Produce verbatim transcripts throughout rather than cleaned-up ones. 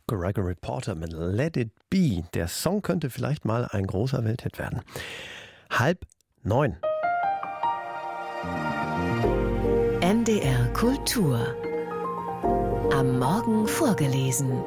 Gregory Porter mit Let It Be. Der Song könnte vielleicht mal ein großer Welthit werden. Halb neun. N D R Kultur. Am Morgen vorgelesen.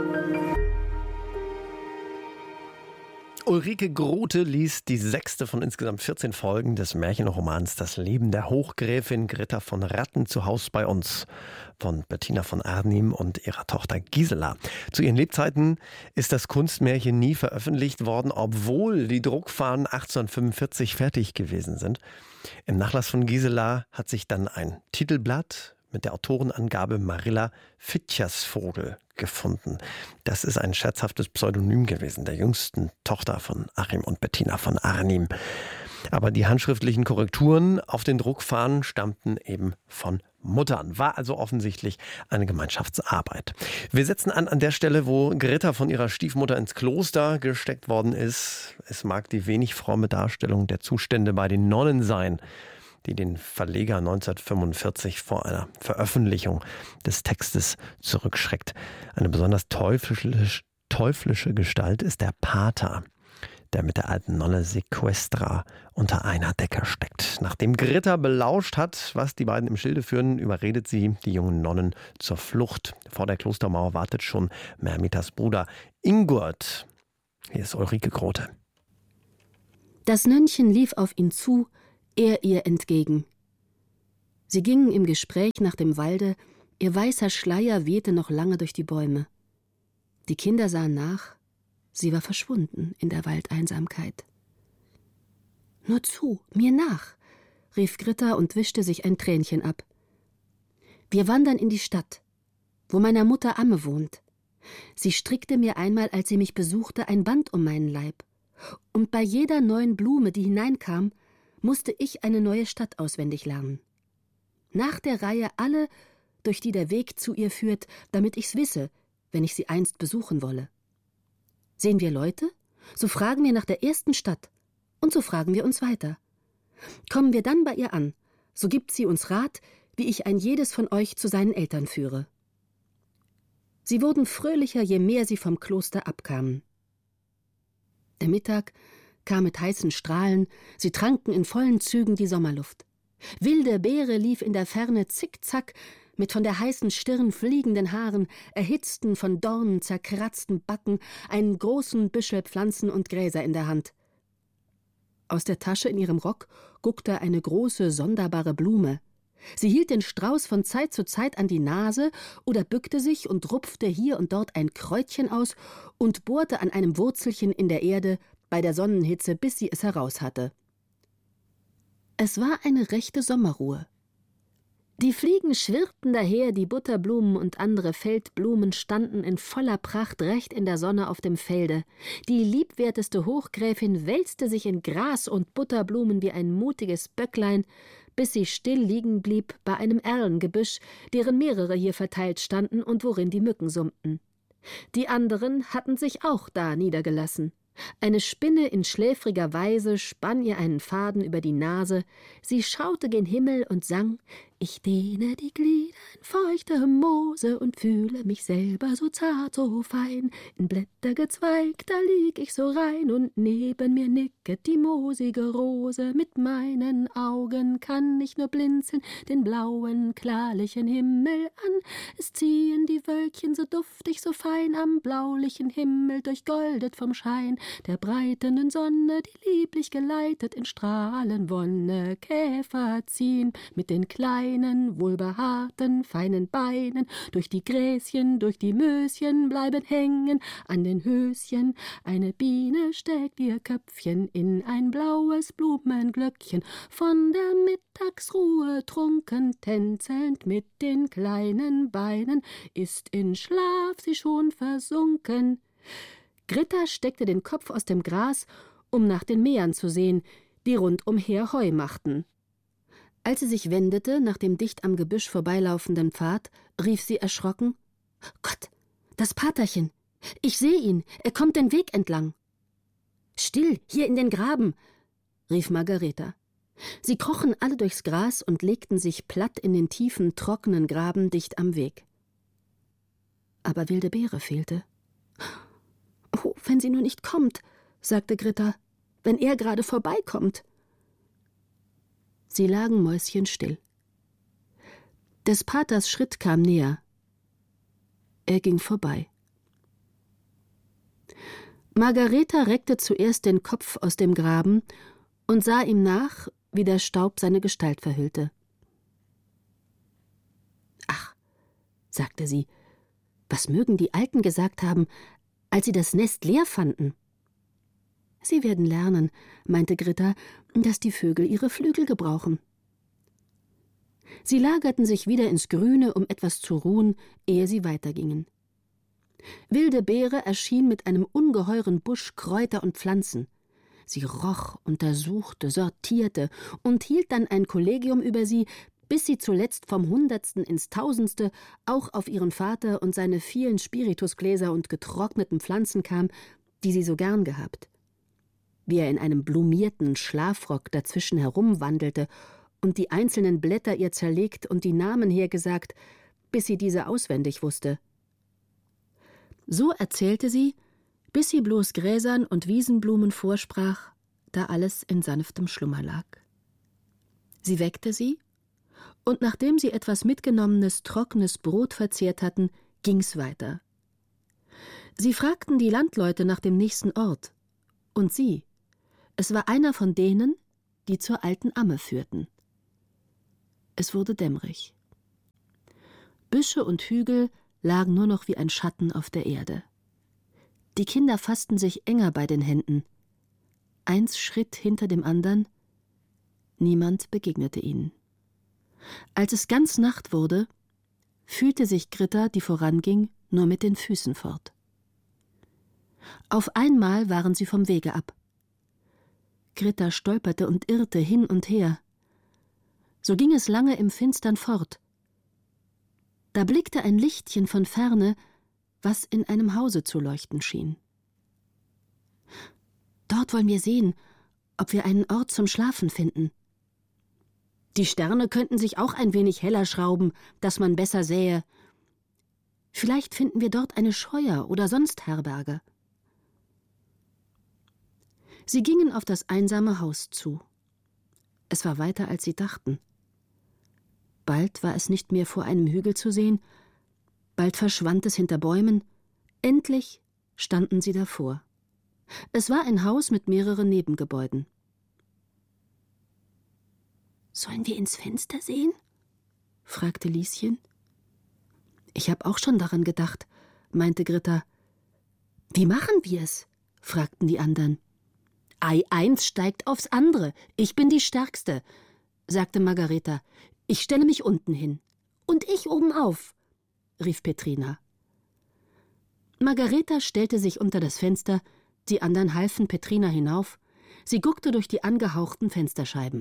Ulrike Grote liest die sechste von insgesamt vierzehn Folgen des Märchenromans Das Leben der Hochgräfin Gritta von Ratten zu Haus bei uns von Bettina von Arnim und ihrer Tochter Gisela. Zu ihren Lebzeiten ist das Kunstmärchen nie veröffentlicht worden, obwohl die Druckfahnen achtzehnhundertfünfundvierzig fertig gewesen sind. Im Nachlass von Gisela hat sich dann ein Titelblatt mit der Autorenangabe Marilla Fitchersvogel gefunden. Das ist ein scherzhaftes Pseudonym gewesen, der jüngsten Tochter von Achim und Bettina von Arnim. Aber die handschriftlichen Korrekturen auf den Druckfahnen stammten eben von Muttern. War also offensichtlich eine Gemeinschaftsarbeit. Wir setzen an an der Stelle, wo Gritta von ihrer Stiefmutter ins Kloster gesteckt worden ist. Es mag die wenig fromme Darstellung der Zustände bei den Nonnen sein, die den Verleger neunzehnhundertfünfundvierzig vor einer Veröffentlichung des Textes zurückschreckt. Eine besonders teuflisch, teuflische Gestalt ist der Pater, der mit der alten Nonne Sequestra unter einer Decke steckt. Nachdem Gritta belauscht hat, was die beiden im Schilde führen, überredet sie die jungen Nonnen zur Flucht. Vor der Klostermauer wartet schon Mermitas Bruder Ingurt. Hier ist Ulrike Grote. Das Nönnchen lief auf ihn zu, er ihr entgegen. Sie gingen im Gespräch nach dem Walde, ihr weißer Schleier wehte noch lange durch die Bäume. Die Kinder sahen nach, sie war verschwunden in der Waldeinsamkeit. »Nur zu, mir nach«, rief Gritta und wischte sich ein Tränchen ab. »Wir wandern in die Stadt, wo meiner Mutter Amme wohnt. Sie strickte mir einmal, als sie mich besuchte, ein Band um meinen Leib. Und bei jeder neuen Blume, die hineinkam, musste ich eine neue Stadt auswendig lernen. Nach der Reihe alle, durch die der Weg zu ihr führt, damit ich's wisse, wenn ich sie einst besuchen wolle. Sehen wir Leute, so fragen wir nach der ersten Stadt, und so fragen wir uns weiter. Kommen wir dann bei ihr an, so gibt sie uns Rat, wie ich ein jedes von euch zu seinen Eltern führe.« Sie wurden fröhlicher, je mehr sie vom Kloster abkamen. Der Mittag kam mit heißen Strahlen, sie tranken in vollen Zügen die Sommerluft. Wilde Beere lief in der Ferne zickzack, mit von der heißen Stirn fliegenden Haaren, erhitzten, von Dornen zerkratzten Backen, einen großen Büschel Pflanzen und Gräser in der Hand. Aus der Tasche in ihrem Rock guckte eine große, sonderbare Blume. Sie hielt den Strauß von Zeit zu Zeit an die Nase oder bückte sich und rupfte hier und dort ein Kräutchen aus und bohrte an einem Wurzelchen in der Erde bei der Sonnenhitze, bis sie es heraus hatte. Es war eine rechte Sommerruhe. Die Fliegen schwirrten daher, die Butterblumen und andere Feldblumen standen in voller Pracht recht in der Sonne auf dem Felde. Die liebwerteste Hochgräfin wälzte sich in Gras und Butterblumen wie ein mutiges Böcklein, bis sie still liegen blieb bei einem Erlengebüsch, deren mehrere hier verteilt standen und worin die Mücken summten. Die anderen hatten sich auch da niedergelassen. Eine Spinne in schläfriger Weise spann ihr einen Faden über die Nase, sie schaute gen Himmel und sang: »Ich dehne die Glieder in feuchtem Moose und fühle mich selber so zart, so fein. In Blättergezweig, da lieg ich so rein und neben mir nicket die moosige Rose. Mit meinen Augen kann ich nur blinzeln den blauen, klarlichen Himmel an. Es ziehen die Wölkchen so duftig, so fein am blaulichen Himmel, durchgoldet vom Schein der breitenden Sonne, die lieblich geleitet in Strahlen Wonne. Käfer ziehen mit den kleinen, wohlbehaarten, feinen Beinen durch die Gräschen, durch die Möschen bleiben hängen an den Höschen. Eine Biene steckt ihr Köpfchen in ein blaues Blumenglöckchen, von der Mittagsruhe trunken, tänzelnd mit den kleinen Beinen, ist in Schlaf sie schon versunken. Gritta steckte den Kopf aus dem Gras, um nach den Mähern zu sehen, die rundumher Heu machten. Als sie sich wendete nach dem dicht am Gebüsch vorbeilaufenden Pfad, rief sie erschrocken: »Gott, das Paterchen! Ich sehe ihn, er kommt den Weg entlang!« »Still, hier in den Graben«, rief Margareta. Sie krochen alle durchs Gras und legten sich platt in den tiefen, trockenen Graben dicht am Weg. aber Wilde Beere fehlte. »Oh, wenn sie nur nicht kommt«, sagte Gritta, »wenn er gerade vorbeikommt.« Sie lagen mäuschenstill. Des Paters Schritt kam näher. Er ging vorbei. Margareta reckte zuerst den Kopf aus dem Graben und sah ihm nach, wie der Staub seine Gestalt verhüllte. »Ach«, sagte sie, »was mögen die Alten gesagt haben, als sie das Nest leer fanden?« »Sie werden lernen«, meinte Gritta, »dass die Vögel ihre Flügel gebrauchen.« Sie lagerten sich wieder ins Grüne, um etwas zu ruhen, ehe sie weitergingen. Wilde Beere erschien mit einem ungeheuren Busch Kräuter und Pflanzen. Sie roch, untersuchte, sortierte und hielt dann ein Kollegium über sie, bis sie zuletzt vom Hundertsten ins Tausendste auch auf ihren Vater und seine vielen Spiritusgläser und getrockneten Pflanzen kam, die sie so gern gehabt. Wie er in einem blumierten Schlafrock dazwischen herumwandelte und die einzelnen Blätter ihr zerlegt und die Namen hergesagt, bis sie diese auswendig wusste. So erzählte sie, bis sie bloß Gräsern und Wiesenblumen vorsprach, da alles in sanftem Schlummer lag. Sie weckte sie, und nachdem sie etwas mitgenommenes, trockenes Brot verzehrt hatten, ging's weiter. Sie fragten die Landleute nach dem nächsten Ort, und sie, es war einer von denen, die zur alten Amme führten. Es wurde dämmerig. Büsche und Hügel lagen nur noch wie ein Schatten auf der Erde. Die Kinder fassten sich enger bei den Händen. Eins schritt hinter dem andern. Niemand begegnete ihnen. Als es ganz Nacht wurde, fühlte sich Gritta, die voranging, nur mit den Füßen fort. Auf einmal waren sie vom Wege ab. Gritta stolperte und irrte hin und her. So ging es lange im Finstern fort. Da blickte ein Lichtchen von ferne, was in einem Hause zu leuchten schien. »Dort wollen wir sehen, ob wir einen Ort zum Schlafen finden. Die Sterne könnten sich auch ein wenig heller schrauben, dass man besser sähe. Vielleicht finden wir dort eine Scheuer oder sonst Herberge.« Sie gingen auf das einsame Haus zu. Es war weiter, als sie dachten. Bald war es nicht mehr vor einem Hügel zu sehen, bald verschwand es hinter Bäumen, endlich standen sie davor. Es war ein Haus mit mehreren Nebengebäuden. »Sollen wir ins Fenster sehen?« fragte Lieschen. »Ich habe auch schon daran gedacht«, meinte Gritta. »Wie machen wir's?« fragten die anderen. »Ei, eins steigt aufs andere. Ich bin die Stärkste«, sagte Margareta. »Ich stelle mich unten hin.« »Und ich oben auf«, rief Petrina. Margareta stellte sich unter das Fenster, die anderen halfen Petrina hinauf. Sie guckte durch die angehauchten Fensterscheiben.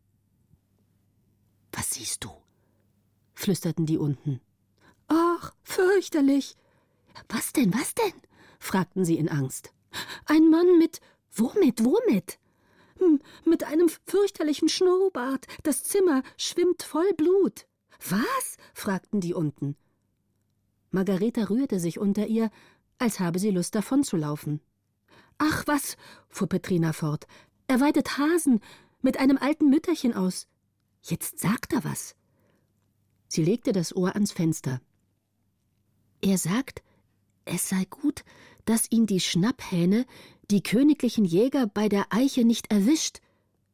»Was siehst du?« flüsterten die unten. »Ach, fürchterlich!« »Was denn, was denn?« fragten sie in Angst. »Ein Mann mit... Womit, womit?« »Mit einem fürchterlichen Schnurrbart. Das Zimmer schwimmt voll Blut.« »Was?« fragten die unten. Margareta rührte sich unter ihr, als habe sie Lust davonzulaufen. »Ach was«, fuhr Petrina fort, »er weidet Hasen mit einem alten Mütterchen aus. Jetzt sagt er was.« Sie legte das Ohr ans Fenster. »Er sagt, es sei gut, dass ihn die Schnapphähne, die königlichen Jäger, bei der Eiche nicht erwischt.«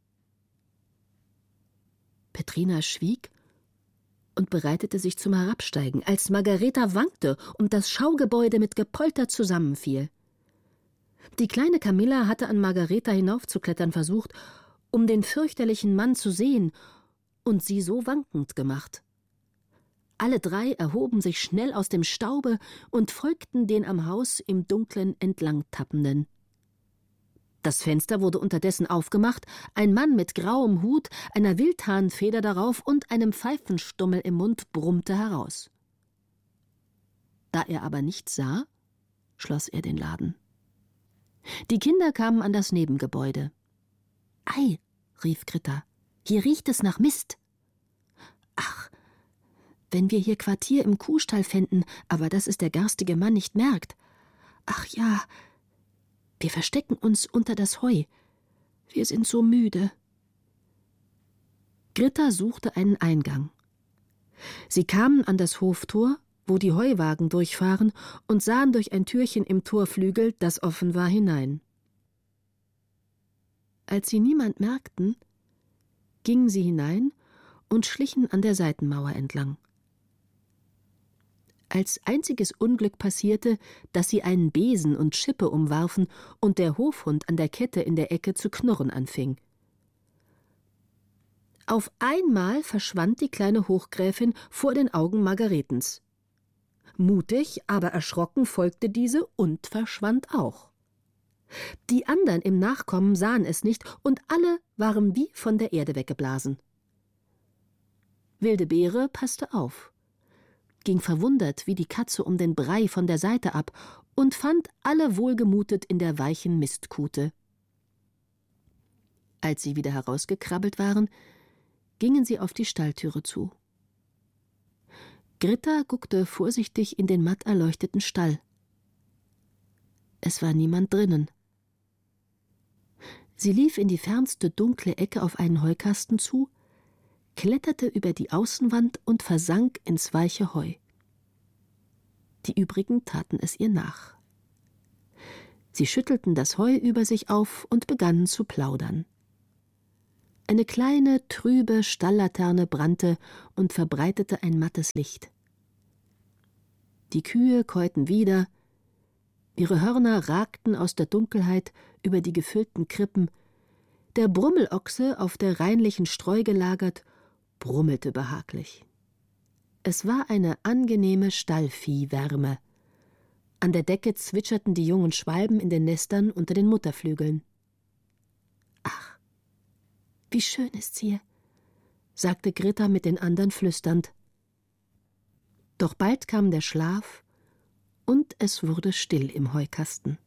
Petrina schwieg und bereitete sich zum Herabsteigen, als Margareta wankte und das Schaugebäude mit Gepolter zusammenfiel. Die kleine Camilla hatte an Margareta hinaufzuklettern versucht, um den fürchterlichen Mann zu sehen, und sie so wankend gemacht. Alle drei erhoben sich schnell aus dem Staube und folgten den am Haus im Dunklen entlang tappenden. Das Fenster wurde unterdessen aufgemacht, ein Mann mit grauem Hut, einer Wildhahnfeder darauf und einem Pfeifenstummel im Mund brummte heraus. Da er aber nichts sah, schloss er den Laden. Die Kinder kamen an das Nebengebäude. »Ei«, rief Gritta, »hier riecht es nach Mist.« »Ach, Wenn wir hier Quartier im Kuhstall fänden, aber dass es der garstige Mann nicht merkt. Ach ja, wir verstecken uns unter das Heu. Wir sind so müde. Gritta suchte einen Eingang. Sie kamen an das Hoftor, wo die Heuwagen durchfahren, und sahen durch ein Türchen im Torflügel, das offen war, hinein. Als sie niemand merkten, gingen sie hinein und schlichen an der Seitenmauer entlang. Als einziges Unglück passierte, dass sie einen Besen und Schippe umwarfen und der Hofhund an der Kette in der Ecke zu knurren anfing. Auf einmal verschwand die kleine Hochgräfin vor den Augen Margaretens. Mutig, aber erschrocken folgte diese und verschwand auch. Die anderen im Nachkommen sahen es nicht und alle waren wie von der Erde weggeblasen. Wilde Beere passte auf, ging verwundert wie die Katze um den Brei von der Seite ab und fand alle wohlgemutet in der weichen Mistkute. Als sie wieder herausgekrabbelt waren, gingen sie auf die Stalltüre zu. Gritta guckte vorsichtig in den matt erleuchteten Stall. Es war niemand drinnen. Sie lief in die fernste dunkle Ecke auf einen Heukasten zu, kletterte über die Außenwand und versank ins weiche Heu. Die übrigen taten es ihr nach. Sie schüttelten das Heu über sich auf und begannen zu plaudern. Eine kleine, trübe Stalllaterne brannte und verbreitete ein mattes Licht. Die Kühe käuten wieder, ihre Hörner ragten aus der Dunkelheit über die gefüllten Krippen, der Brummelochse, auf der reinlichen Streu gelagert, brummelte behaglich. Es war eine angenehme Stallviehwärme. An der Decke zwitscherten die jungen Schwalben in den Nestern unter den Mutterflügeln. »Ach, wie schön ist's hier«, sagte Gritta mit den anderen flüsternd. Doch bald kam der Schlaf und es wurde still im Heukasten.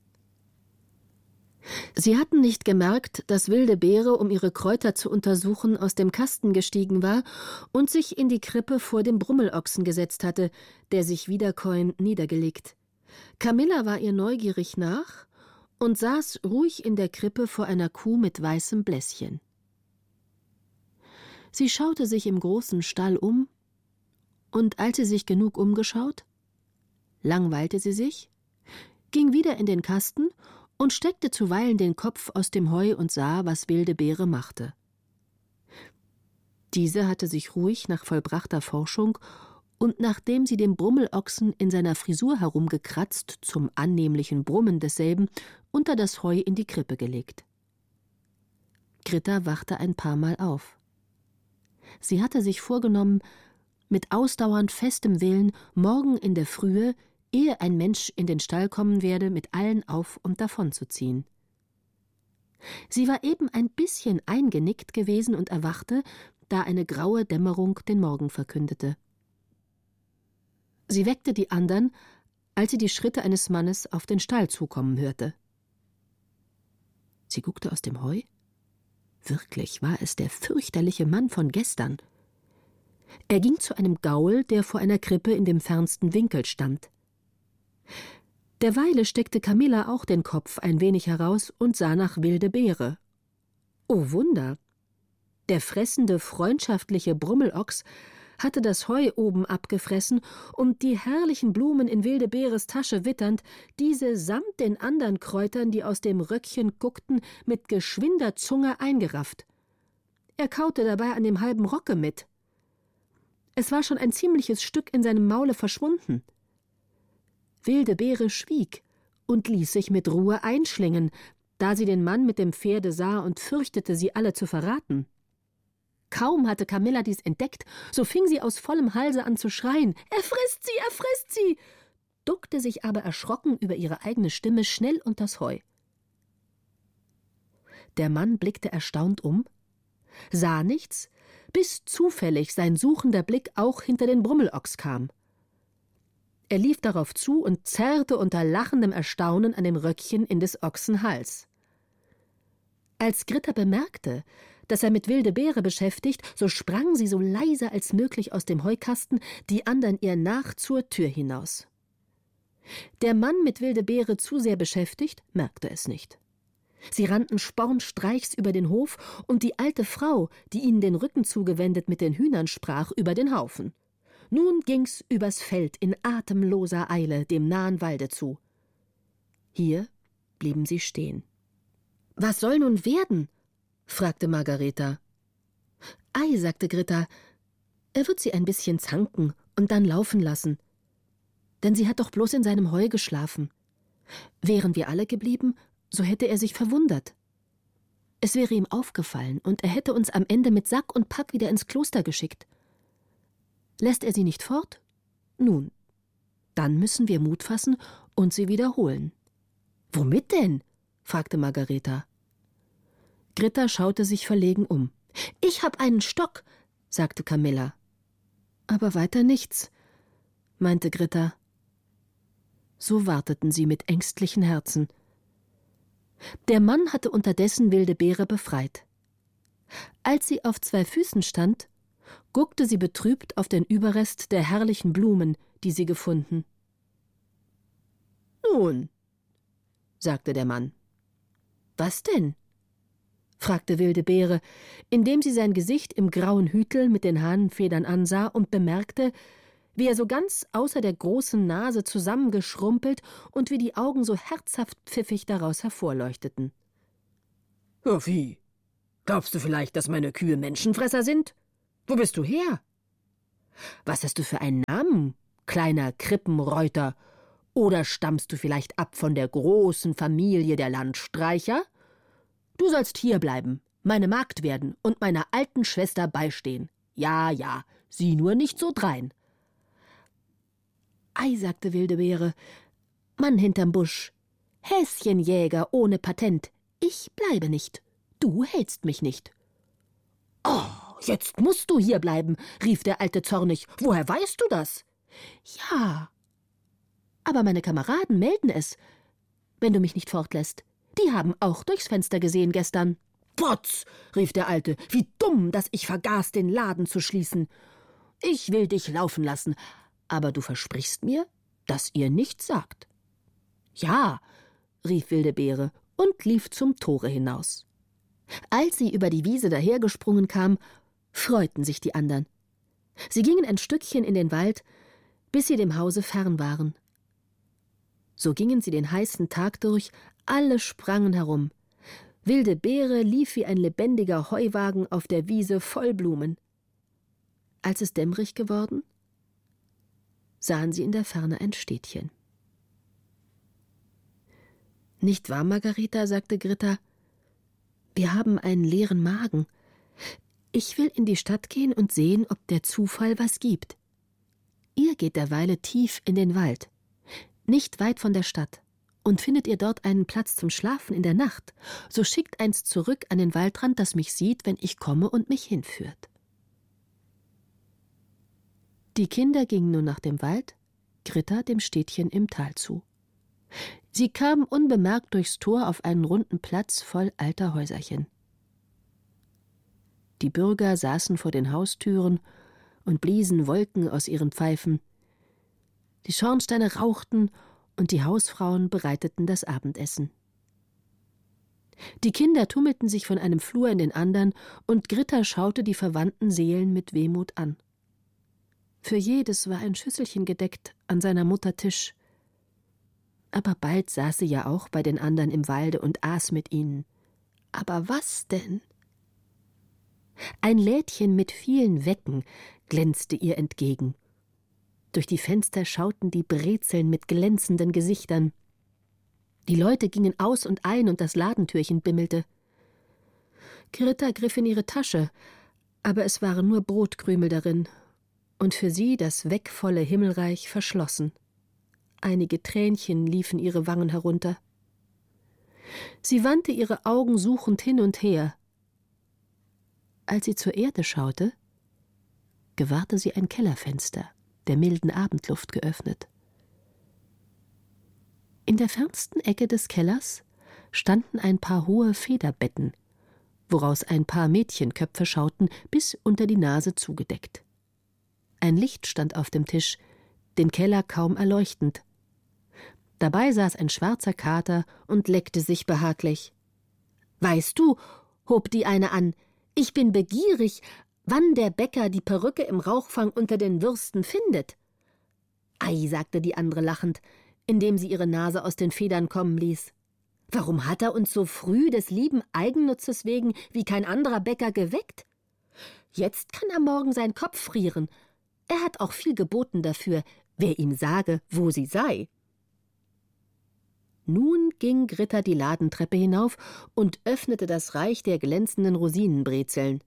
Sie hatten nicht gemerkt, dass Wilde Beere, um ihre Kräuter zu untersuchen, aus dem Kasten gestiegen war und sich in die Krippe vor dem Brummelochsen gesetzt hatte, der sich wiederkäuend niedergelegt. Camilla war ihr neugierig nach und saß ruhig in der Krippe vor einer Kuh mit weißem Blässchen. Sie schaute sich im großen Stall um, und als sie sich genug umgeschaut, langweilte sie sich, ging wieder in den Kasten und steckte zuweilen den Kopf aus dem Heu und sah, was Wilde Beere machte. Diese hatte sich ruhig nach vollbrachter Forschung und nachdem sie dem Brummelochsen in seiner Frisur herumgekratzt, zum annehmlichen Brummen desselben, unter das Heu in die Krippe gelegt. Gritta wachte ein paar Mal auf. Sie hatte sich vorgenommen, mit ausdauernd festem Willen morgen in der Frühe, ehe ein Mensch in den Stall kommen werde, mit allen auf und davon zu ziehen. Sie war eben ein bisschen eingenickt gewesen und erwachte, da eine graue Dämmerung den Morgen verkündete. Sie weckte die andern, als sie die Schritte eines Mannes auf den Stall zukommen hörte. Sie guckte aus dem Heu. Wirklich war es der fürchterliche Mann von gestern. Er ging zu einem Gaul, der vor einer Krippe in dem fernsten Winkel stand. Derweile steckte Camilla auch den Kopf ein wenig heraus und sah nach Wilde Beere. Oh Wunder! Der fressende, freundschaftliche Brummelochs hatte das Heu oben abgefressen und die herrlichen Blumen in Wilde Beeres Tasche witternd, diese samt den anderen Kräutern, die aus dem Röckchen guckten, mit geschwinder Zunge eingerafft. Er kaute dabei an dem halben Rocke mit. Es war schon ein ziemliches Stück in seinem Maule verschwunden. Wilde Beere schwieg und ließ sich mit Ruhe einschlingen, da sie den Mann mit dem Pferde sah und fürchtete, sie alle zu verraten. Kaum hatte Camilla dies entdeckt, so fing sie aus vollem Halse an zu schreien. »Er frisst sie, er frisst sie!« duckte sich aber erschrocken über ihre eigene Stimme schnell unters Heu. Der Mann blickte erstaunt um, sah nichts, bis zufällig sein suchender Blick auch hinter den Brummelochs kam. Er lief darauf zu und zerrte unter lachendem Erstaunen an dem Röckchen in des Ochsen Hals. Als Gritta bemerkte, dass er mit Wilde Beere beschäftigt, so sprang sie so leise als möglich aus dem Heukasten, die anderen ihr nach zur Tür hinaus. Der Mann mit Wilde Beere zu sehr beschäftigt, merkte es nicht. Sie rannten spornstreichs über den Hof, und die alte Frau, die ihnen den Rücken zugewendet mit den Hühnern sprach, über den Haufen. Nun ging's übers Feld in atemloser Eile dem nahen Walde zu. Hier blieben sie stehen. »Was soll nun werden?« fragte Margareta. »Ei«, sagte Gritta, »er wird sie ein bisschen zanken und dann laufen lassen. Denn sie hat doch bloß in seinem Heu geschlafen. Wären wir alle geblieben, so hätte er sich verwundert. Es wäre ihm aufgefallen, und er hätte uns am Ende mit Sack und Pack wieder ins Kloster geschickt. Lässt er sie nicht fort? Nun, dann müssen wir Mut fassen und sie wiederholen.« »Womit denn?« fragte Margareta. Gritta schaute sich verlegen um. »Ich hab einen Stock«, sagte Camilla. »Aber weiter nichts«, meinte Gritta. So warteten sie mit ängstlichen Herzen. Der Mann hatte unterdessen Wilde Beere befreit. Als sie auf zwei Füßen stand, guckte sie betrübt auf den Überrest der herrlichen Blumen, die sie gefunden. »Nun«, sagte der Mann. »Was denn?« fragte Wilde Beere, indem sie sein Gesicht im grauen Hütel mit den Hahnenfedern ansah und bemerkte, wie er so ganz außer der großen Nase zusammengeschrumpelt und wie die Augen so herzhaft pfiffig daraus hervorleuchteten. »Ja, wie? Glaubst du vielleicht, dass meine Kühe Menschenfresser sind? Wo bist du her? Was hast du für einen Namen, kleiner Krippenreuter? Oder stammst du vielleicht ab von der großen Familie der Landstreicher? Du sollst hierbleiben, meine Magd werden und meiner alten Schwester beistehen. Ja, ja, sieh nur nicht so drein.« »Ei«, sagte Wilde Beere, »Mann hinterm Busch, Häschenjäger ohne Patent, ich bleibe nicht, du hältst mich nicht.« »Oh, jetzt musst du hierbleiben«, rief der Alte zornig, »woher weißt du das?« »Ja, aber meine Kameraden melden es, wenn du mich nicht fortlässt. Die haben auch durchs Fenster gesehen gestern.« »Potz«, rief der Alte, »wie dumm, dass ich vergaß, den Laden zu schließen. Ich will dich laufen lassen, aber du versprichst mir, dass ihr nichts sagt.« »Ja«, rief Wilde Beere und lief zum Tore hinaus. Als sie über die Wiese dahergesprungen kam, freuten sich die andern. Sie gingen ein Stückchen in den Wald, bis sie dem Hause fern waren. So gingen sie den heißen Tag durch, alle sprangen herum. Wilde Beere lief wie ein lebendiger Heuwagen auf der Wiese voll Blumen. Als es dämmerig geworden, sahen sie in der Ferne ein Städtchen. »Nicht wahr, Margareta«, sagte Gritta, »wir haben einen leeren Magen. Ich will in die Stadt gehen und sehen, ob der Zufall was gibt. Ihr geht derweile tief in den Wald, nicht weit von der Stadt, und findet ihr dort einen Platz zum Schlafen in der Nacht, so schickt eins zurück an den Waldrand, das mich sieht, wenn ich komme und mich hinführt.« Die Kinder gingen nun nach dem Wald, Gritta dem Städtchen im Tal zu. Sie kamen unbemerkt durchs Tor auf einen runden Platz voll alter Häuserchen. Die Bürger saßen vor den Haustüren und bliesen Wolken aus ihren Pfeifen. Die Schornsteine rauchten und die Hausfrauen bereiteten das Abendessen. Die Kinder tummelten sich von einem Flur in den andern, und Gritta schaute die verwandten Seelen mit Wehmut an. Für jedes war ein Schüsselchen gedeckt an seiner Mutter Tisch. Aber bald saß sie ja auch bei den andern im Walde und aß mit ihnen. Aber was denn? Ein Lädchen mit vielen Wecken glänzte ihr entgegen. Durch die Fenster schauten die Brezeln mit glänzenden Gesichtern. Die Leute gingen aus und ein, und das Ladentürchen bimmelte. Gritta griff in ihre Tasche, aber es waren nur Brotkrümel darin, und für sie das weckvolle Himmelreich verschlossen. Einige Tränchen liefen ihre Wangen herunter. Sie wandte ihre Augen suchend hin und her. Als sie zur Erde schaute, gewahrte sie ein Kellerfenster der milden Abendluft geöffnet. In der fernsten Ecke des Kellers standen ein paar hohe Federbetten, woraus ein paar Mädchenköpfe schauten, bis unter die Nase zugedeckt. Ein Licht stand auf dem Tisch, den Keller kaum erleuchtend. Dabei saß ein schwarzer Kater und leckte sich behaglich. »Weißt du«, hob die eine an, »ich bin begierig, wann der Bäcker die Perücke im Rauchfang unter den Würsten findet.« »Ei«, sagte die andere lachend, indem sie ihre Nase aus den Federn kommen ließ. »Warum hat er uns so früh des lieben Eigennutzes wegen wie kein anderer Bäcker geweckt? Jetzt kann er morgen seinen Kopf frieren. Er hat auch viel geboten dafür, wer ihm sage, wo sie sei.« Nun ging Gritta die Ladentreppe hinauf und öffnete das Reich der glänzenden Rosinenbrezeln.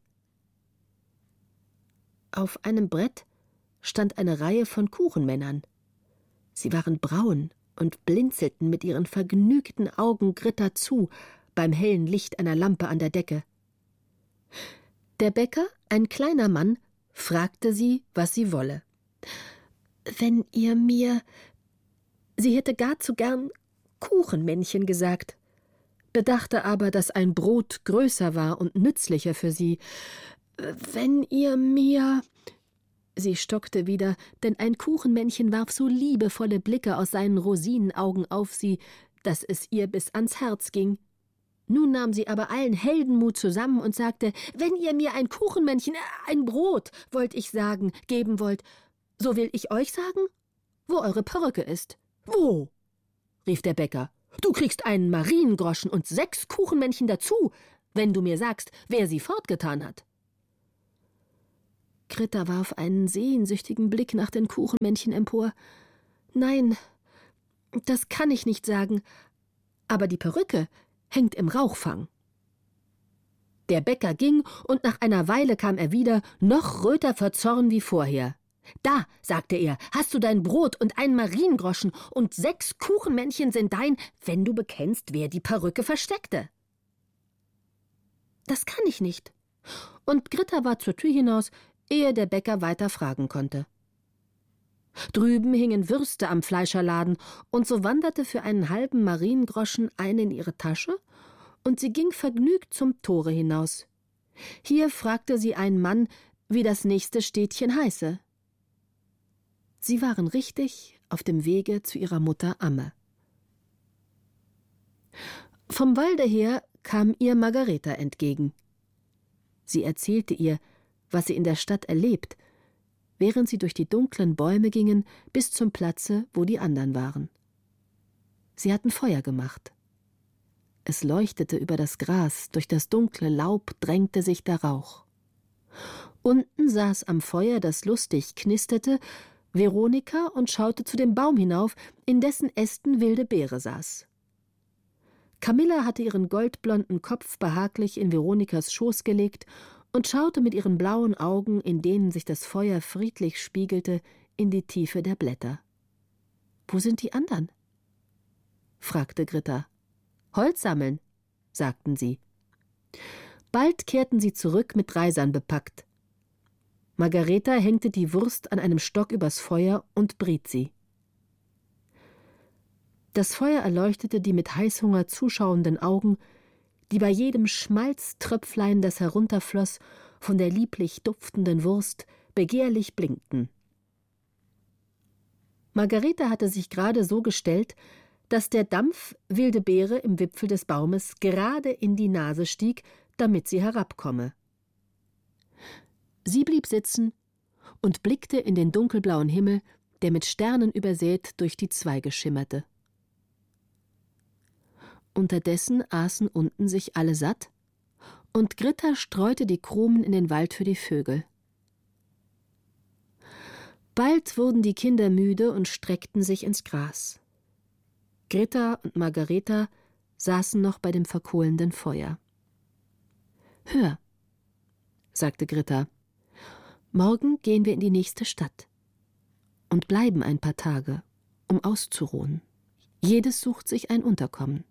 Auf einem Brett stand eine Reihe von Kuchenmännern. Sie waren braun und blinzelten mit ihren vergnügten Augen Gritta zu, beim hellen Licht einer Lampe an der Decke. Der Bäcker, ein kleiner Mann, fragte sie, was sie wolle. »Wenn ihr mir...« Sie hätte gar zu gern Kuchenmännchen gesagt, bedachte aber, dass ein Brot größer war und nützlicher für sie. »Wenn ihr mir...« Sie stockte wieder, denn ein Kuchenmännchen warf so liebevolle Blicke aus seinen Rosinenaugen auf sie, dass es ihr bis ans Herz ging. Nun nahm sie aber allen Heldenmut zusammen und sagte, »Wenn ihr mir ein Kuchenmännchen, ein Brot, wollt ich sagen, geben wollt, so will ich euch sagen, wo eure Perücke ist.« »Wo?« rief der Bäcker. »Du kriegst einen Mariengroschen und sechs Kuchenmännchen dazu, wenn du mir sagst, wer sie fortgetan hat.« Gritta warf einen sehnsüchtigen Blick nach den Kuchenmännchen empor. »Nein, das kann ich nicht sagen, aber die Perücke hängt im Rauchfang.« Der Bäcker ging, und nach einer Weile kam er wieder, noch röter vor Zorn wie vorher. »Da«, sagte er, »hast du dein Brot und einen Mariengroschen, und sechs Kuchenmännchen sind dein, wenn du bekennst, wer die Perücke versteckte.« »Das kann ich nicht.« Und Gritta war zur Tür hinaus, ehe der Bäcker weiter fragen konnte. Drüben hingen Würste am Fleischerladen, und so wanderte für einen halben Mariengroschen eine in ihre Tasche, und sie ging vergnügt zum Tore hinaus. Hier fragte sie einen Mann, wie das nächste Städtchen heiße. Sie waren richtig auf dem Wege zu ihrer Mutter Amme. Vom Walde her kam ihr Margareta entgegen. Sie erzählte ihr, was sie in der Stadt erlebt, während sie durch die dunklen Bäume gingen bis zum Platze, wo die anderen waren. Sie hatten Feuer gemacht. Es leuchtete über das Gras, durch das dunkle Laub drängte sich der Rauch. Unten saß am Feuer, das lustig knisterte, Veronika und schaute zu dem Baum hinauf, in dessen Ästen wilde Beere saß. Camilla hatte ihren goldblonden Kopf behaglich in Veronikas Schoß gelegt und schaute mit ihren blauen Augen, in denen sich das Feuer friedlich spiegelte, in die Tiefe der Blätter. »Wo sind die anderen?« fragte Gritta. »Holz sammeln«, sagten sie. Bald kehrten sie zurück, mit Reisern bepackt. Margareta hängte die Wurst an einem Stock übers Feuer und briet sie. Das Feuer erleuchtete die mit Heißhunger zuschauenden Augen, die bei jedem Schmalztröpflein, das herunterfloss, von der lieblich duftenden Wurst, begehrlich blinkten. Margareta hatte sich gerade so gestellt, dass der Dampf wilde Beere im Wipfel des Baumes gerade in die Nase stieg, damit sie herabkomme. Sie blieb sitzen und blickte in den dunkelblauen Himmel, der mit Sternen übersät durch die Zweige schimmerte. Unterdessen aßen unten sich alle satt, und Gritta streute die Krumen in den Wald für die Vögel. Bald wurden die Kinder müde und streckten sich ins Gras. Gritta und Margareta saßen noch bei dem verkohlenden Feuer. »Hör«, sagte Gritta, »morgen gehen wir in die nächste Stadt und bleiben ein paar Tage, um auszuruhen. Jedes sucht sich ein Unterkommen.«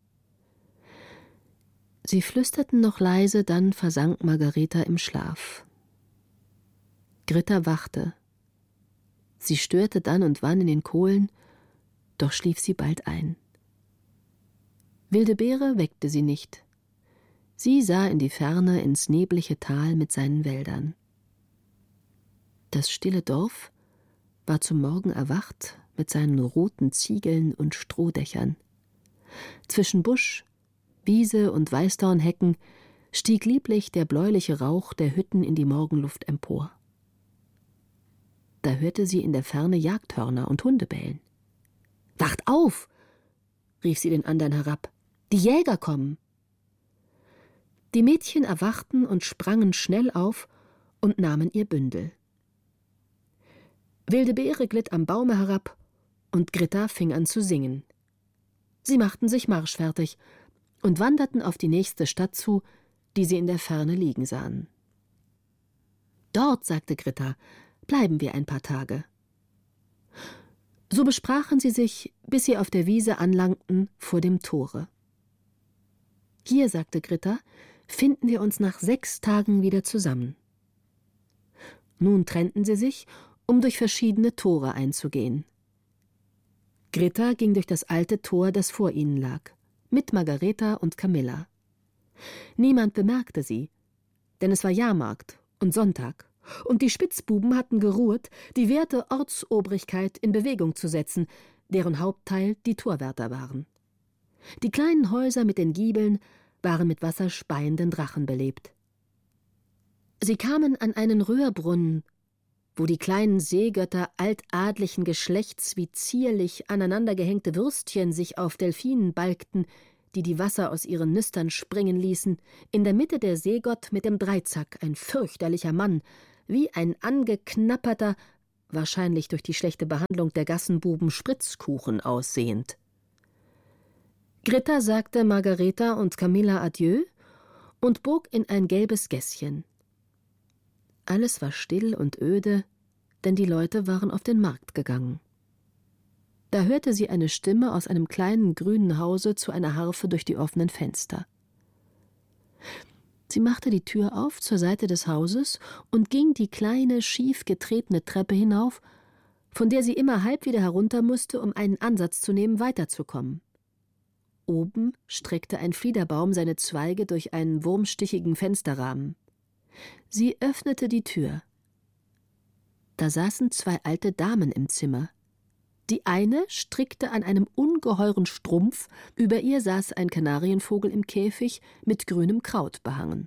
Sie flüsterten noch leise, dann versank Margareta im Schlaf. Gritta wachte. Sie störte dann und wann in den Kohlen, doch schlief sie bald ein. Wilde Beere weckte sie nicht. Sie sah in die Ferne ins neblige Tal mit seinen Wäldern. Das stille Dorf war zum Morgen erwacht mit seinen roten Ziegeln und Strohdächern. Zwischen Busch, Wiese und Weißdornhecken stieg lieblich der bläuliche Rauch der Hütten in die Morgenluft empor. Da hörte sie in der Ferne Jagdhörner und Hunde bellen. »Wacht auf!« rief sie den anderen herab. »Die Jäger kommen!« Die Mädchen erwachten und sprangen schnell auf und nahmen ihr Bündel. Wilde Beere glitt am Baume herab und Gritta fing an zu singen. Sie machten sich marschfertig und wanderten auf die nächste Stadt zu, die sie in der Ferne liegen sahen. »Dort«, sagte Gritta, »bleiben wir ein paar Tage.« So besprachen sie sich, bis sie auf der Wiese anlangten vor dem Tore. »Hier«, sagte Gritta, »finden wir uns nach sechs Tagen wieder zusammen.« Nun trennten sie sich, um durch verschiedene Tore einzugehen. Gritta ging durch das alte Tor, das vor ihnen lag, mit Margareta und Camilla. Niemand bemerkte sie, denn es war Jahrmarkt und Sonntag, und die Spitzbuben hatten geruhet, die werte Ortsobrigkeit in Bewegung zu setzen, deren Hauptteil die Torwärter waren. Die kleinen Häuser mit den Giebeln waren mit wasserspeienden Drachen belebt. Sie kamen an einen Röhrbrunnen, wo die kleinen Seegötter altadlichen Geschlechts wie zierlich aneinandergehängte Würstchen sich auf Delphinen balgten, die die Wasser aus ihren Nüstern springen ließen, in der Mitte der Seegott mit dem Dreizack, ein fürchterlicher Mann, wie ein angeknapperter, wahrscheinlich durch die schlechte Behandlung der Gassenbuben, Spritzkuchen aussehend. Gritta sagte Margareta und Camilla Adieu und bog in ein gelbes Gässchen. Alles war still und öde, denn die Leute waren auf den Markt gegangen. Da hörte sie eine Stimme aus einem kleinen grünen Hause zu einer Harfe durch die offenen Fenster. Sie machte die Tür auf zur Seite des Hauses und ging die kleine, schief getretene Treppe hinauf, von der sie immer halb wieder herunter musste, um einen Ansatz zu nehmen, weiterzukommen. Oben streckte ein Fliederbaum seine Zweige durch einen wurmstichigen Fensterrahmen. Sie öffnete die Tür. Da saßen zwei alte Damen im Zimmer. Die eine strickte an einem ungeheuren Strumpf, über ihr saß ein Kanarienvogel im Käfig, mit grünem Kraut behangen.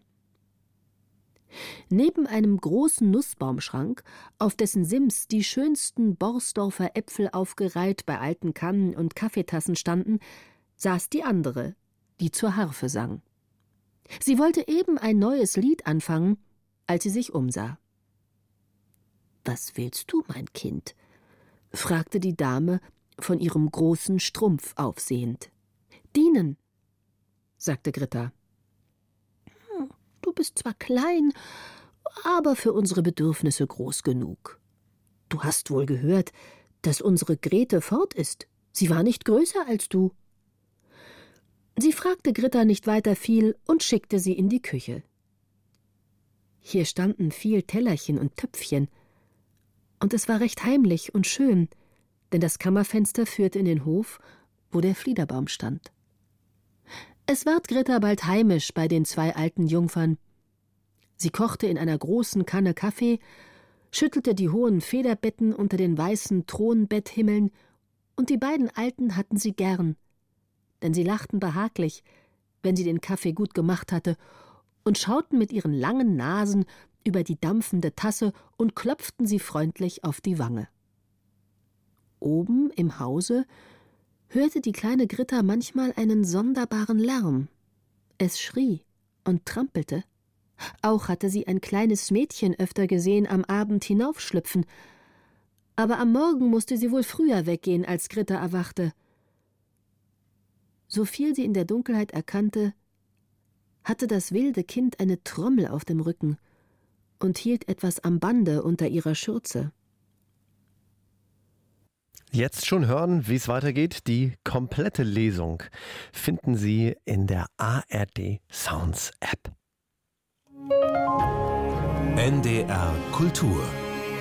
Neben einem großen Nussbaumschrank, auf dessen Sims die schönsten Borsdorfer Äpfel aufgereiht bei alten Kannen und Kaffeetassen standen, saß die andere, die zur Harfe sang. Sie wollte eben ein neues Lied anfangen, als sie sich umsah. »Was willst du, mein Kind?« fragte die Dame, von ihrem großen Strumpf aufsehend. »Dienen«, sagte Gritta. »Du bist zwar klein, aber für unsere Bedürfnisse groß genug. Du hast wohl gehört, dass unsere Grete fort ist. Sie war nicht größer als du.« Sie fragte Gritta nicht weiter viel und schickte sie in die Küche. Hier standen viel Tellerchen und Töpfchen, und es war recht heimlich und schön, denn das Kammerfenster führte in den Hof, wo der Fliederbaum stand. Es ward Gritta bald heimisch bei den zwei alten Jungfern. Sie kochte in einer großen Kanne Kaffee, schüttelte die hohen Federbetten unter den weißen Thronbetthimmeln, und die beiden Alten hatten sie gern, denn sie lachten behaglich, wenn sie den Kaffee gut gemacht hatte, und schauten mit ihren langen Nasen über die dampfende Tasse und klopften sie freundlich auf die Wange. Oben im Hause hörte die kleine Gritta manchmal einen sonderbaren Lärm. Es schrie und trampelte. Auch hatte sie ein kleines Mädchen öfter gesehen am Abend hinaufschlüpfen, aber am Morgen musste sie wohl früher weggehen, als Gritta erwachte. Soviel sie in der Dunkelheit erkannte, hatte das wilde Kind eine Trommel auf dem Rücken und hielt etwas am Bande unter ihrer Schürze. Jetzt schon hören, wie es weitergeht. Die komplette Lesung finden Sie in der A R D Sounds App. N D R Kultur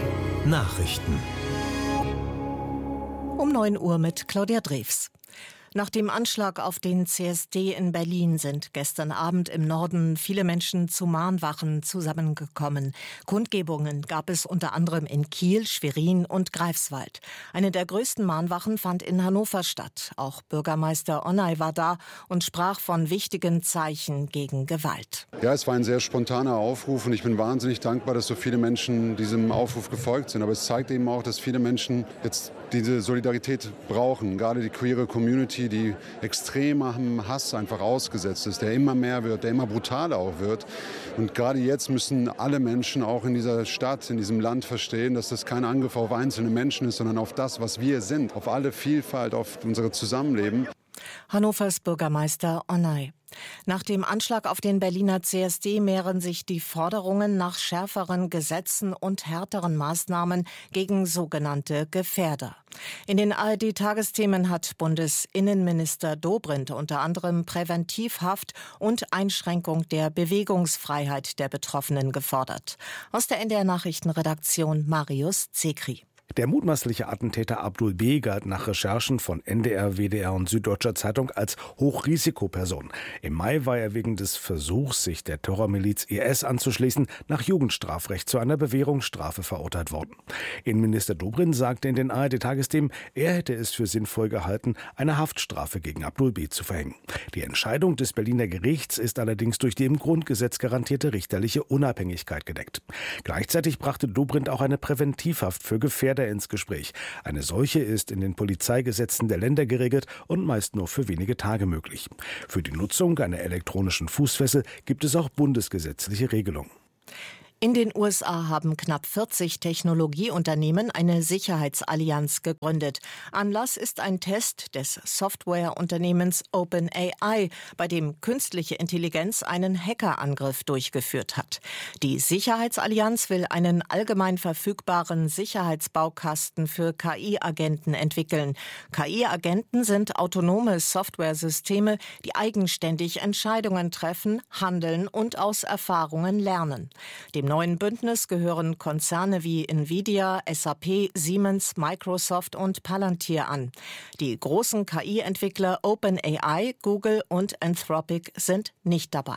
Nachrichten um neun Uhr mit Claudia Drews. Nach dem Anschlag auf den C S D in Berlin sind gestern Abend im Norden viele Menschen zu Mahnwachen zusammengekommen. Kundgebungen gab es unter anderem in Kiel, Schwerin und Greifswald. Eine der größten Mahnwachen fand in Hannover statt. Auch Bürgermeister Onay war da und sprach von wichtigen Zeichen gegen Gewalt. Ja, es war ein sehr spontaner Aufruf und ich bin wahnsinnig dankbar, dass so viele Menschen diesem Aufruf gefolgt sind. Aber es zeigt eben auch, dass viele Menschen jetzt diese Solidarität brauchen. Gerade die queere Community, die extremem Hass einfach ausgesetzt ist, der immer mehr wird, der immer brutaler auch wird. Und gerade jetzt müssen alle Menschen auch in dieser Stadt, in diesem Land verstehen, dass das kein Angriff auf einzelne Menschen ist, sondern auf das, was wir sind, auf alle Vielfalt, auf unser Zusammenleben. Hannovers Bürgermeister Onay. Nach dem Anschlag auf den Berliner C S D mehren sich die Forderungen nach schärferen Gesetzen und härteren Maßnahmen gegen sogenannte Gefährder. In den A R D-Tagesthemen hat Bundesinnenminister Dobrindt unter anderem Präventivhaft und Einschränkung der Bewegungsfreiheit der Betroffenen gefordert. Aus der N D R-Nachrichtenredaktion Marius Zekri. Der mutmaßliche Attentäter Abdul B. galt nach Recherchen von N D R, W D R und Süddeutscher Zeitung als Hochrisikoperson. Im Mai war er wegen des Versuchs, sich der Terrormiliz I S anzuschließen, nach Jugendstrafrecht zu einer Bewährungsstrafe verurteilt worden. Innenminister Dobrindt sagte in den A R D-Tagesthemen, er hätte es für sinnvoll gehalten, eine Haftstrafe gegen Abdul B. zu verhängen. Die Entscheidung des Berliner Gerichts ist allerdings durch die im Grundgesetz garantierte richterliche Unabhängigkeit gedeckt. Gleichzeitig brachte Dobrindt auch eine Präventivhaft für Gefährder ins Gespräch. Eine solche ist in den Polizeigesetzen der Länder geregelt und meist nur für wenige Tage möglich. Für die Nutzung einer elektronischen Fußfessel gibt es auch bundesgesetzliche Regelungen. In den U S A haben knapp vierzig Technologieunternehmen eine Sicherheitsallianz gegründet. Anlass ist ein Test des Softwareunternehmens OpenAI, bei dem künstliche Intelligenz einen Hackerangriff durchgeführt hat. Die Sicherheitsallianz will einen allgemein verfügbaren Sicherheitsbaukasten für K I-Agenten entwickeln. K I-Agenten sind autonome Softwaresysteme, die eigenständig Entscheidungen treffen, handeln und aus Erfahrungen lernen. Dem neuen Bündnis gehören Konzerne wie Nvidia, S A P, Siemens, Microsoft und Palantir an. Die großen K I-Entwickler OpenAI, Google und Anthropic sind nicht dabei.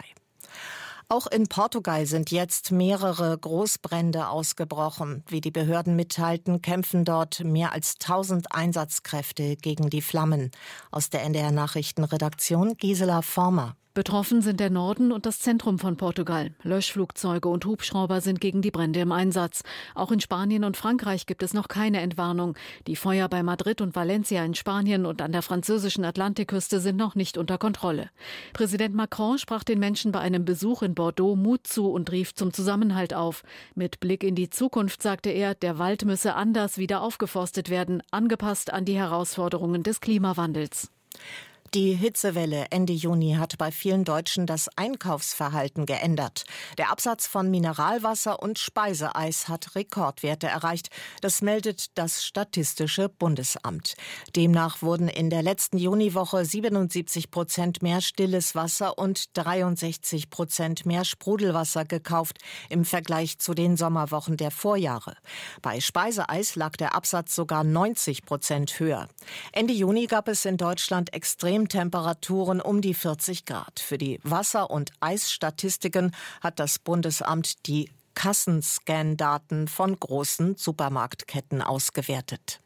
Auch in Portugal sind jetzt mehrere Großbrände ausgebrochen. Wie die Behörden mitteilten, kämpfen dort mehr als tausend Einsatzkräfte gegen die Flammen. Aus der N D R-Nachrichtenredaktion Gisela Former. Betroffen sind der Norden und das Zentrum von Portugal. Löschflugzeuge und Hubschrauber sind gegen die Brände im Einsatz. Auch in Spanien und Frankreich gibt es noch keine Entwarnung. Die Feuer bei Madrid und Valencia in Spanien und an der französischen Atlantikküste sind noch nicht unter Kontrolle. Präsident Macron sprach den Menschen bei einem Besuch in Bordeaux Mut zu und rief zum Zusammenhalt auf. Mit Blick in die Zukunft sagte er, der Wald müsse anders wieder aufgeforstet werden, angepasst an die Herausforderungen des Klimawandels. Die Hitzewelle Ende Juni hat bei vielen Deutschen das Einkaufsverhalten geändert. Der Absatz von Mineralwasser und Speiseeis hat Rekordwerte erreicht. Das meldet das Statistische Bundesamt. Demnach wurden in der letzten Juniwoche siebenundsiebzig Prozent mehr stilles Wasser und dreiundsechzig Prozent mehr Sprudelwasser gekauft im Vergleich zu den Sommerwochen der Vorjahre. Bei Speiseeis lag der Absatz sogar neunzig Prozent höher. Ende Juni gab es in Deutschland extrem Temperaturen um die vierzig Grad. Für die Wasser- und Eisstatistiken hat das Bundesamt die Kassenscan-Daten von großen Supermarktketten ausgewertet.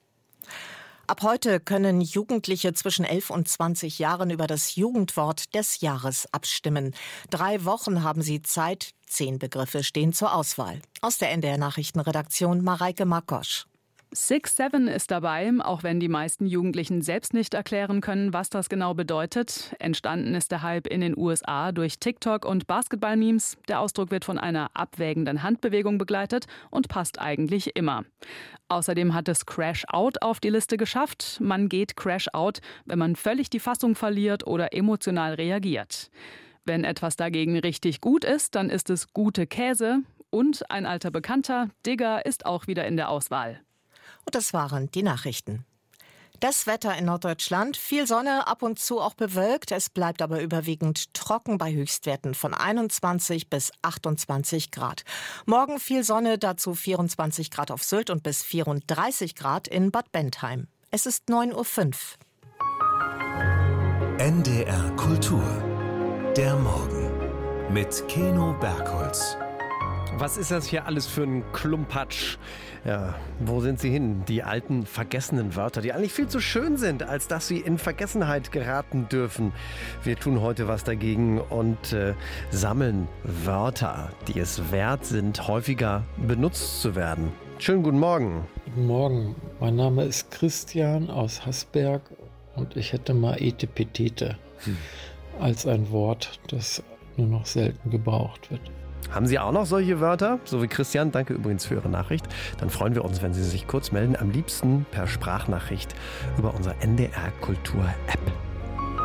Ab heute können Jugendliche zwischen elf und zwanzig Jahren über das Jugendwort des Jahres abstimmen. Drei Wochen haben sie Zeit, zehn Begriffe stehen zur Auswahl. Aus der N D R-Nachrichtenredaktion Mareike Makosch. Six Seven ist dabei, auch wenn die meisten Jugendlichen selbst nicht erklären können, was das genau bedeutet. Entstanden ist der Hype in den U S A durch TikTok und Basketball-Memes. Der Ausdruck wird von einer abwägenden Handbewegung begleitet und passt eigentlich immer. Außerdem hat es Crash Out auf die Liste geschafft. Man geht Crash Out, wenn man völlig die Fassung verliert oder emotional reagiert. Wenn etwas dagegen richtig gut ist, dann ist es gute Käse. Und ein alter Bekannter, Digger, ist auch wieder in der Auswahl. Und das waren die Nachrichten. Das Wetter in Norddeutschland, viel Sonne, ab und zu auch bewölkt. Es bleibt aber überwiegend trocken bei Höchstwerten von einundzwanzig bis achtundzwanzig Grad. Morgen viel Sonne, dazu vierundzwanzig Grad auf Sylt und bis vierunddreißig Grad in Bad Bentheim. Es ist neun Uhr fünf. N D R Kultur. Der Morgen mit Keno Bergholz. Was ist das hier alles für ein Klumpatsch? Ja, wo sind sie hin? Die alten, vergessenen Wörter, die eigentlich viel zu schön sind, als dass sie in Vergessenheit geraten dürfen. Wir tun heute was dagegen und äh, sammeln Wörter, die es wert sind, häufiger benutzt zu werden. Schönen guten Morgen. Guten Morgen. Mein Name ist Christian aus Haßberg und ich hätte mal Etepetete hm. als ein Wort, das nur noch selten gebraucht wird. Haben Sie auch noch solche Wörter? So wie Christian, danke übrigens für Ihre Nachricht. Dann freuen wir uns, wenn Sie sich kurz melden, am liebsten per Sprachnachricht über unsere N D R Kultur App.